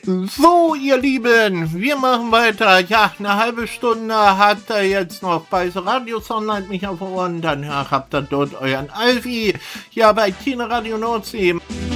So, ihr Lieben, wir machen weiter. Ja, eine halbe Stunde habt ihr jetzt noch bei Radio Sunlight mich auf Ohren. Dann habt ihr dort euren Alfie. Ja, bei Tina Radio Nordsee.